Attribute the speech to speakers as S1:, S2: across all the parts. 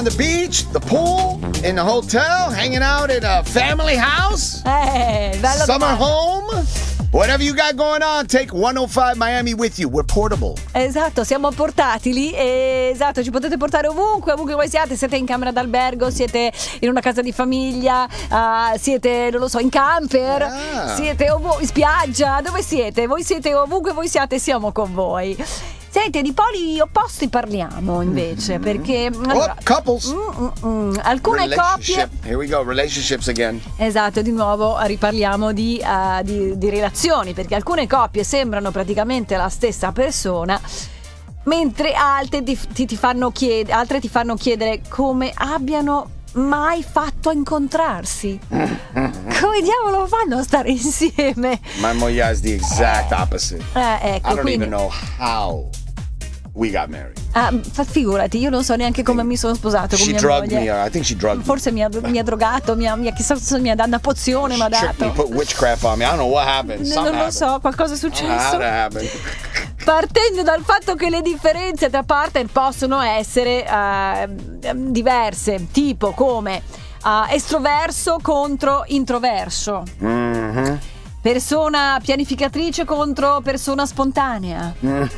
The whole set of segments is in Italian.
S1: On the beach, the pool, in the hotel, hanging out in a family house,
S2: bello
S1: summer
S2: domanda.
S1: home. Whatever you got going on, take 105 Miami with you. We're portable.
S2: Esatto, siamo portatili. Esatto, ci potete portare ovunque voi siate in camera d'albergo, siete in una casa di famiglia, siete, non lo so, in camper, siete in spiaggia, dove siete? Voi siete ovunque voi siate, siamo con voi. Senti, di poli opposti parliamo invece, perché allora,
S1: couples.
S2: Alcune coppie.
S1: Here we go, relationships again.
S2: Esatto, di nuovo riparliamo di relazioni, perché alcune coppie sembrano praticamente la stessa persona, mentre altre ti fanno chiedere come abbiano mai fatto a incontrarsi. Come diavolo fanno a stare insieme?
S1: My moglie is the exact opposite.
S2: Ecco,
S1: I don't
S2: quindi,
S1: even know how we got married.
S2: Figurati, io non so neanche come mi sono sposato con
S1: She
S2: mia
S1: drugged
S2: moglie.
S1: me. I think she drugged me.
S2: Forse mi ha drogato, chissà se mi ha dato una pozione, mi ha
S1: Tricked me,
S2: dato.
S1: put witchcraft on me. I don't know what happened.
S2: Non lo so, qualcosa è
S1: I don't know how
S2: successo.
S1: that happened.
S2: Partendo dal fatto che le differenze tra partner possono essere diverse, tipo come estroverso contro introverso, persona pianificatrice contro persona spontanea,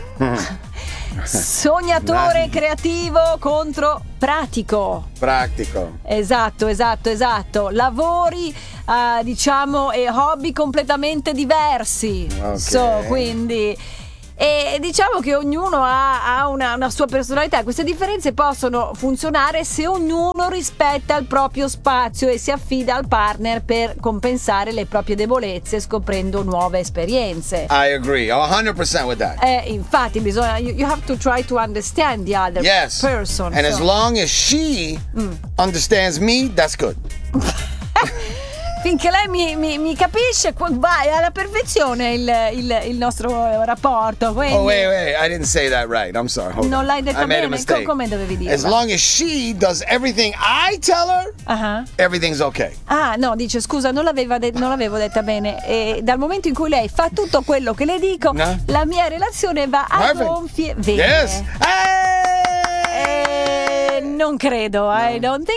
S2: sognatore creativo contro pratico. Esatto. Lavori diciamo e hobby completamente diversi.
S1: Ok.
S2: Quindi e diciamo che ognuno ha una sua personalità. Queste differenze possono funzionare se ognuno rispetta il proprio spazio e si affida al partner per compensare le proprie debolezze, scoprendo nuove esperienze.
S1: I agree 100% with that.
S2: Infatti bisogna you have to try to understand the other person.
S1: And as long as she understands me, that's good.
S2: Finché lei mi capisce, vai alla perfezione il nostro rapporto. Quindi
S1: Oh wait, I didn't say that right. I'm sorry. Hold
S2: non
S1: on.
S2: l'hai detta
S1: I made a
S2: bene,
S1: mistake.
S2: come dovevi dire?
S1: As long as she does everything I tell her, everything's okay.
S2: No, dice scusa, non l'avevo detta bene. E dal momento in cui lei fa tutto quello che le dico, la mia relazione va a gonfie vele.
S1: Yes. Hey!
S2: Non credo, I don't think